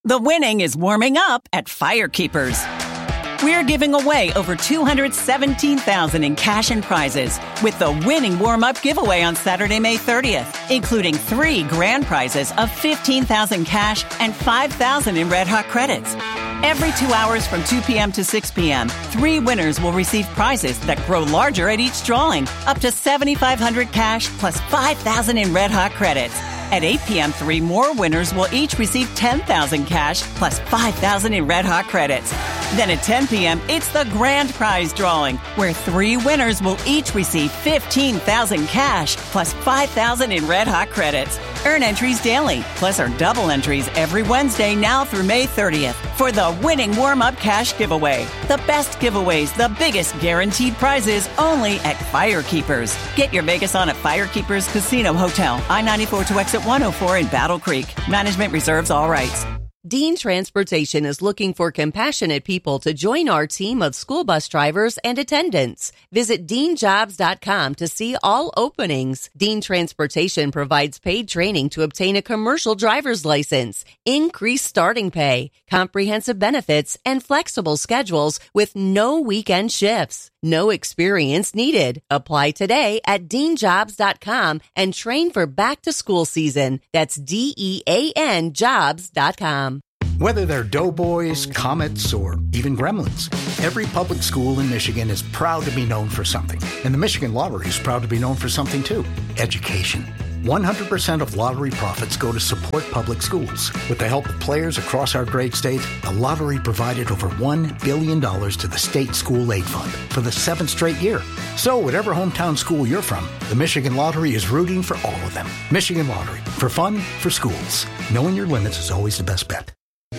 The winning is warming up at Firekeepers. We're giving away over $217,000 in cash and prizes with the winning warm-up giveaway on Saturday, May 30th, including 3 grand prizes of $15,000 cash and $5,000 in Red Hot credits. Every 2 hours from 2 p.m. to 6 p.m., 3 winners will receive prizes that grow larger at each drawing, up to $7,500 cash plus $5,000 in Red Hot credits. At 8 p.m., 3 more winners will each receive $10,000 cash plus $5,000 in Red Hot credits. Then at 10 p.m., it's the grand prize drawing, where 3 winners will each receive $15,000 cash plus $5,000 in Red Hot credits. Earn entries daily, plus earn double entries every Wednesday now through May 30th for the winning warm-up cash giveaway. The best giveaways, the biggest guaranteed prizes, only at Firekeepers. Get your Vegas on at Firekeepers Casino Hotel, I-94 to exit 104 in Battle Creek. Management reserves all rights. Dean Transportation is looking for compassionate people to join our team of school bus drivers and attendants. Visit deanjobs.com to see all openings. Dean Transportation provides paid training to obtain a commercial driver's license, increased starting pay, comprehensive benefits, and flexible schedules with no weekend shifts. No experience needed. Apply today at deanjobs.com and train for back to school season. That's DEAN jobs.com. Whether they're doughboys, comets, or even gremlins, every public school in Michigan is proud to be known for something. And the Michigan Lottery is proud to be known for something too: education. 100% of lottery profits go to support public schools. With the help of players across our great state, the lottery provided over $1 billion to the State School Aid Fund for the 7th straight year. So whatever hometown school you're from, the Michigan Lottery is rooting for all of them. Michigan Lottery, for fun, for schools. Knowing your limits is always the best bet.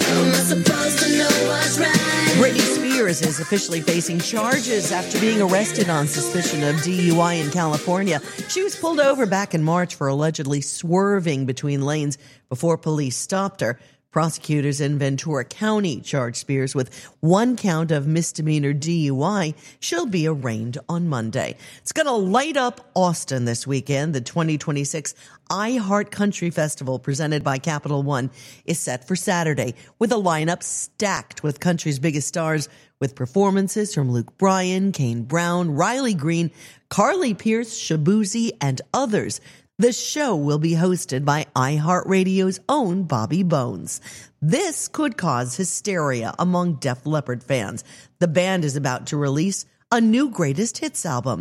Britney Spears is officially facing charges after being arrested on suspicion of DUI in California. She was pulled over back in March for allegedly swerving between lanes before police stopped her. Prosecutors in Ventura County charged Spears with 1 count of misdemeanor DUI. She'll be arraigned on Monday. It's going to light up Austin this weekend. The 2026 iHeart Country Festival, presented by Capital One, is set for Saturday with a lineup stacked with country's biggest stars, with performances from Luke Bryan, Kane Brown, Riley Green, Carly Pearce, Shabuzi, and others. The show will be hosted by iHeartRadio's own Bobby Bones. This could cause hysteria among Def Leppard fans. The band is about to release a new greatest hits album.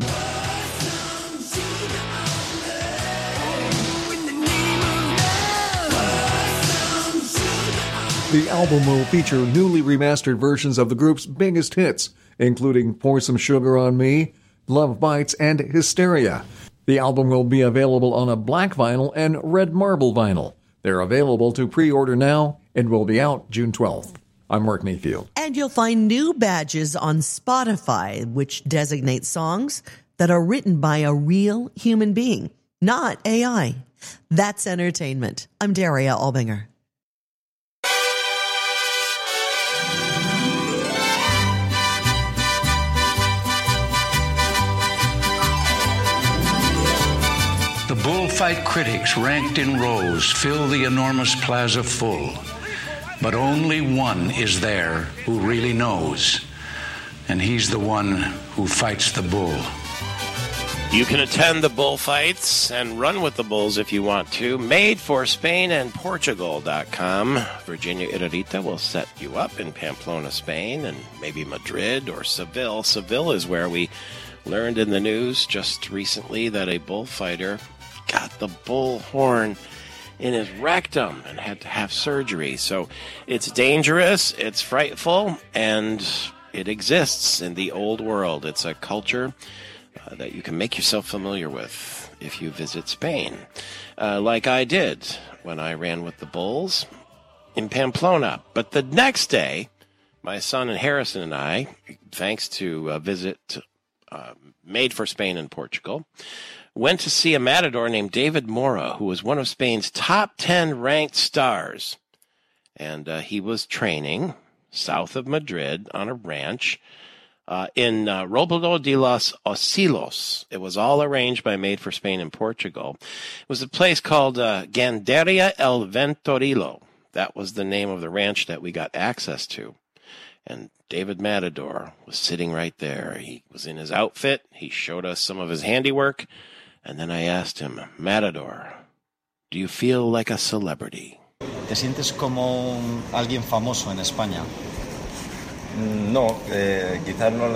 The album will feature newly remastered versions of the group's biggest hits, including Pour Some Sugar on Me, Love Bites, and Hysteria. The album will be available on a black vinyl and red marble vinyl. They're available to pre-order now and will be out June 12th. I'm Mark Mayfield. And you'll find new badges on Spotify, which designate songs that are written by a real human being, not AI. That's entertainment. I'm Daria Albinger. The bullfight critics, ranked in rows, fill the enormous plaza full. But only one is there who really knows, and he's the one who fights the bull. You can attend the bullfights and run with the bulls if you want to. MadeForSpainAndPortugal.com. Virginia Irarita will set you up in Pamplona, Spain, and maybe Madrid or Seville. Seville is where we learned in the news just recently that a bullfighter got the bull horn in his rectum and had to have surgery. So it's dangerous, it's frightful, and it exists in the old world. It's a culture that you can make yourself familiar with if you visit Spain, like I did when I ran with the bulls in Pamplona. But the next day, my son and Harrison and I, thanks to a visit Made for Spain and Portugal, went to see a matador named David Mora, who was one of Spain's top 10 ranked stars. And he was training south of Madrid on a ranch in Robledo de los Osilos. It was all arranged by Made for Spain and Portugal. It was a place called Ganderia el Ventorilo. That was the name of the ranch that we got access to. And David Matador was sitting right there. He was in his outfit. He showed us some of his handiwork. And then I asked him, Matador, do you feel like a celebrity? ¿Te sientes como alguien famoso en España? No, quizás no,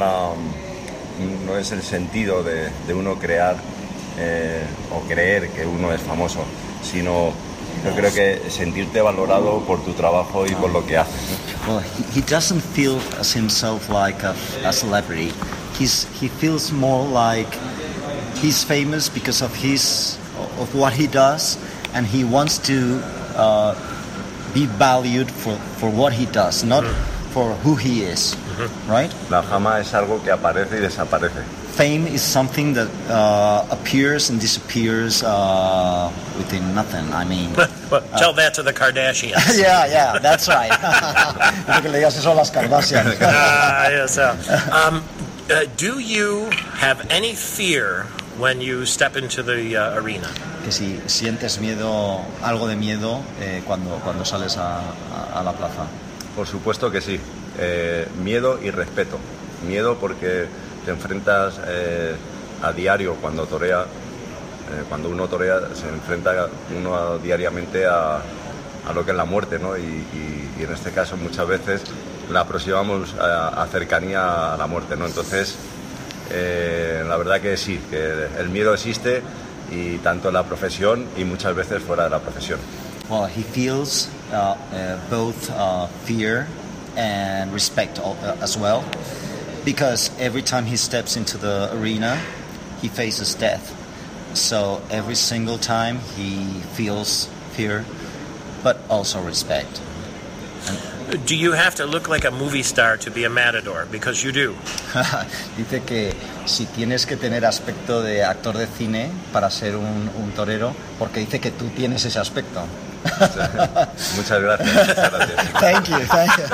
no es el sentido de uno crear o creer que uno es famoso, sino yo creo que sentirte valorado por tu trabajo y por lo que haces, ¿no? Well, he doesn't feel as himself like a celebrity. He feels more like he's famous because of what he does, and he wants to be valued for what he does, not for who he is, right? La fama es algo que aparece y desaparece. Fame is something that appears and disappears within nothing. I mean, well, tell that to the Kardashians. yeah, that's right. Creo que le digas eso a las Kardashians. Yes. Do you have any fear when you step into the arena? Que si sientes miedo, algo de miedo cuando sales a la plaza. Por supuesto que sí. Miedo y respeto. Miedo porque te enfrentas a diario cuando torea. Cuando uno torea se enfrenta uno diariamente a lo que es la muerte, ¿no? Y en este caso muchas veces la aproximamos a cercanía a la muerte, ¿no? Entonces la verdad que sí, que el miedo existe, y tanto en la profesión y muchas veces fuera de la profesión. Well, he feels both fear and respect as well, because every time he steps into the arena, he faces death. So every single time he feels fear, but also respect. Do you have to look like a movie star to be a matador? Because you do. Dice que si tienes que tener aspecto de actor de cine para ser un torero, porque dice que tú tienes ese aspecto. Muchas gracias. Thank you.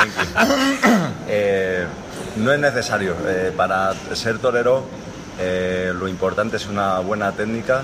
No es necesario. Para ser torero, lo importante es una buena técnica,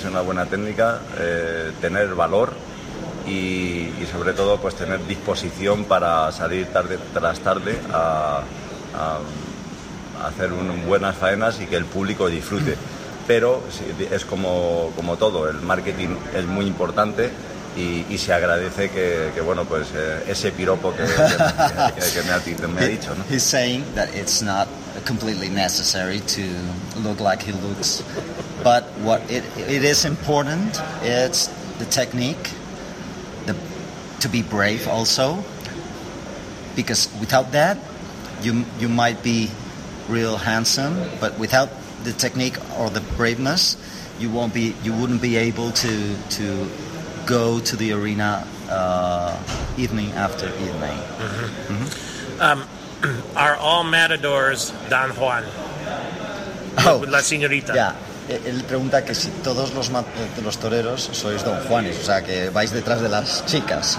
tener valor y sobre todo pues tener disposición para salir tarde tras tarde a hacer buenas faenas y que el público disfrute. Pero es como todo, el marketing es muy importante. Y se agradece que bueno, pues ese piropo que me ha dicho, ¿no? He's saying that it's not completely necessary to look like he looks, but what it is important, it's the technique, to be brave also, because without that you might be real handsome, but without the technique or the braveness, you wouldn't be able to go to the arena evening after evening. Are all matadors Don Juan? La señorita. Yeah. Él pregunta que si todos los toreros sois Don Juanes, o sea, que vais detrás de las chicas.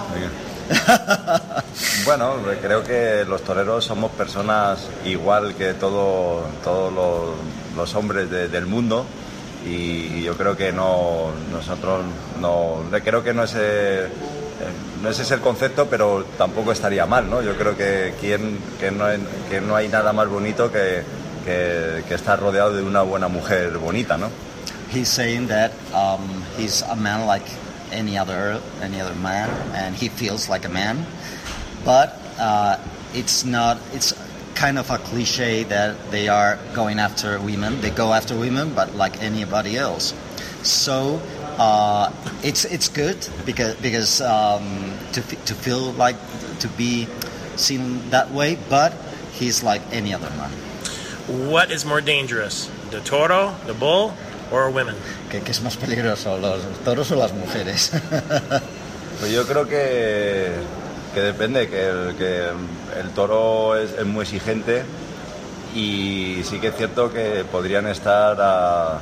Bueno, creo que los toreros somos personas igual que todos los hombres del mundo. Y yo creo que nosotros creo que no ese es el concepto, pero tampoco estaría mal, ¿no? Yo creo que no hay nada más bonito que estar rodeado de una buena mujer bonita, ¿no? He's saying that he's a man like any other man, and he feels like a man, but it's kind of a cliche that they are going after women. They go after women, but like anybody else. So it's good because to feel like to be seen that way, but he's like any other man. What is more dangerous, the toro, the bull, or women? ¿Qué es más peligroso, los toros o las mujeres? Pues yo creo que depende, que el toro es muy exigente, y sí que es cierto que podrían estar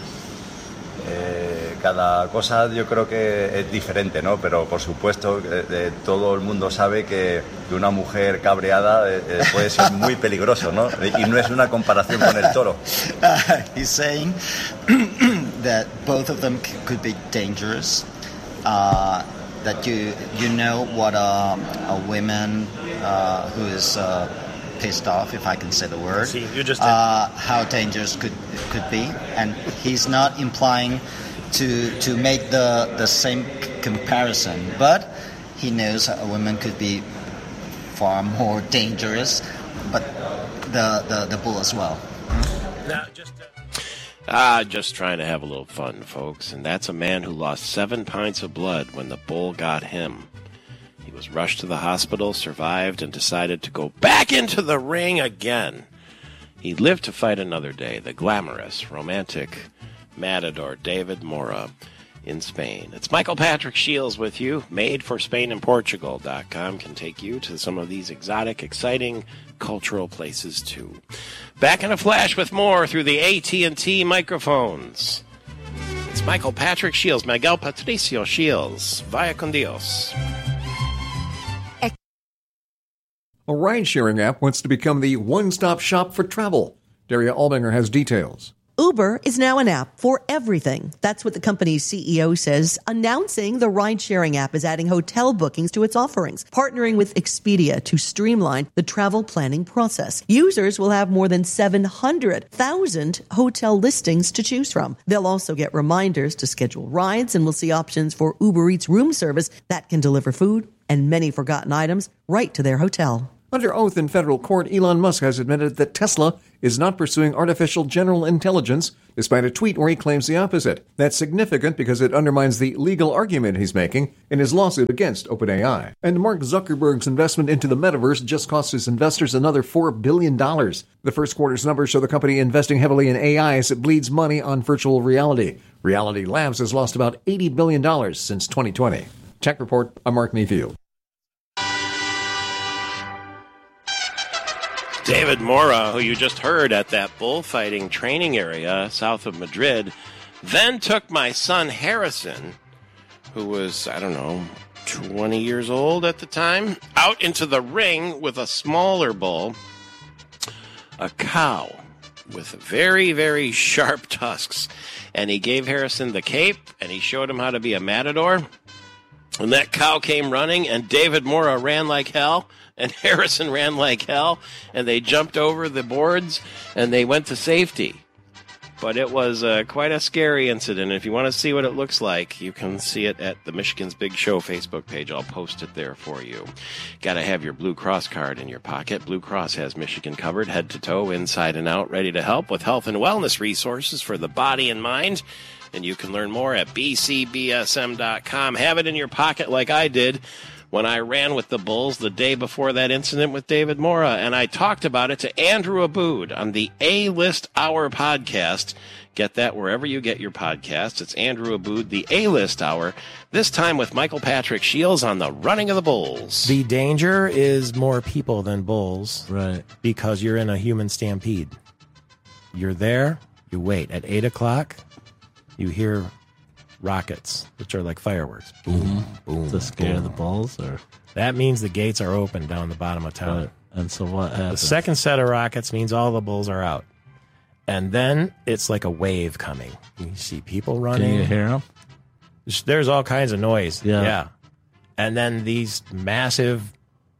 cada cosa, yo creo que es diferente, ¿no? Pero por supuesto todo el mundo sabe que una mujer cabreada puede ser muy peligroso, ¿no? Y no es una comparación con el toro. He's saying that both of them could be dangerous. that you know what a woman who is pissed off, if I can say the word, See, you just how dangerous could be, and he's not implying to make the same comparison, but he knows a woman could be far more dangerous, but the bull as well. Now, just trying to have a little fun, folks. And that's a man who lost 7 pints of blood when the bull got him. He was rushed to the hospital, survived, and decided to go back into the ring again. He lived to fight another day. The glamorous, romantic matador David Mora in Spain. It's Michael Patrick Shields with you. MadeForSpainAndPortugal.com can take you to some of these exotic, exciting cultural places too. Back in a flash with more through the AT&T microphones. It's Michael Patrick Shields, Miguel Patricio Shields. Vaya con Dios. A ride-sharing app wants to become the one-stop shop for travel. Daria Albinger has details. Uber is now an app for everything. That's what the company's CEO says, announcing the ride-sharing app is adding hotel bookings to its offerings, partnering with Expedia to streamline the travel planning process. Users will have more than 700,000 hotel listings to choose from. They'll also get reminders to schedule rides, and we'll see options for Uber Eats room service that can deliver food and many forgotten items right to their hotel. Under oath in federal court, Elon Musk has admitted that Tesla is not pursuing artificial general intelligence, despite a tweet where he claims the opposite. That's significant because it undermines the legal argument he's making in his lawsuit against OpenAI. And Mark Zuckerberg's investment into the metaverse just cost his investors another $4 billion. The first quarter's numbers show the company investing heavily in AI as it bleeds money on virtual reality. Reality Labs has lost about $80 billion since 2020. Tech Report, I'm Mark Mayfield. David Mora, who you just heard at that bullfighting training area south of Madrid, then took my son Harrison, who was, 20 years old at the time, out into the ring with a smaller bull, a cow with very, very sharp tusks. And he gave Harrison the cape, and he showed him how to be a matador. And that cow came running, and David Mora ran like hell, and Harrison ran like hell, and they jumped over the boards, and they went to safety. But it was quite a scary incident. If you want to see what it looks like, you can see it at the Michigan's Big Show Facebook page. I'll post it there for you. Got to have your Blue Cross card in your pocket. Blue Cross has Michigan covered, head to toe, inside and out, ready to help with health and wellness resources for the body and mind. And you can learn more at bcbsm.com. Have it in your pocket like I did when I ran with the Bulls the day before that incident with David Mora. And I talked about it to Andrew Abood on the A-List Hour podcast. Get that wherever you get your podcasts. It's Andrew Abood, the A-List Hour, this time with Michael Patrick Shields on the running of the Bulls. The danger is more people than bulls. Right. Because you're in a human stampede. You're there, you wait. At 8 o'clock, you hear rockets, which are like fireworks. Boom, boom. To scare boom. the bulls? Or that means the gates are open down the bottom of town. Right. And so what happens? The second set of rockets means all the bulls are out. And then it's like a wave coming. You see people running. Can you hear them? There's all kinds of noise. Yeah. And then these massive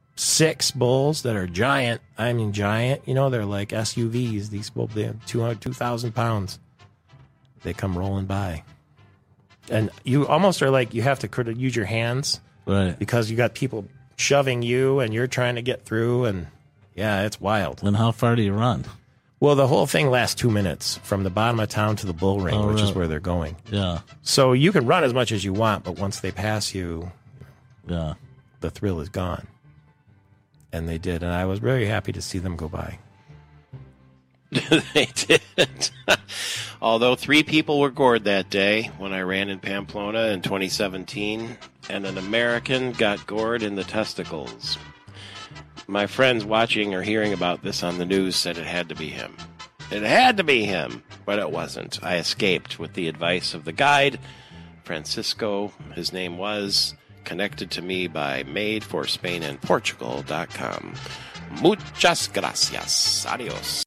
6 bulls that are giant. I mean, giant. You know, they're like SUVs. These bulls, they're 2,000 pounds. They come rolling by. And you almost are like, you have to use your hands. Right. Because you got people shoving you and you're trying to get through. And yeah, it's wild. And how far do you run? Well, the whole thing lasts 2 minutes from the bottom of town to the bull ring, which is where they're going. Yeah. So you can run as much as you want, but once they pass you, yeah, the thrill is gone. And they did. And I was very happy to see them go by. They did. Although 3 people were gored that day when I ran in Pamplona in 2017, and an American got gored in the testicles. My friends watching or hearing about this on the news said it had to be him. It had to be him, but it wasn't. I escaped with the advice of the guide, Francisco, his name was, connected to me by MadeForSpainAndPortugal.com. Muchas gracias. Adios.